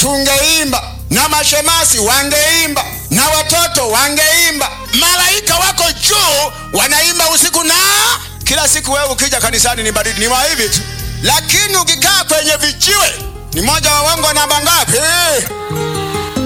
tungeimba, na mashemasi wangeimba, na watoto wangeimba. Malaika wako juu wanaimba usiku na kila siku. Wewe ukija kanisani ni baridi, ni hivi tu. Lakini ukikaa kwenye vijiwe, ni moja wa wangu namba ngapi?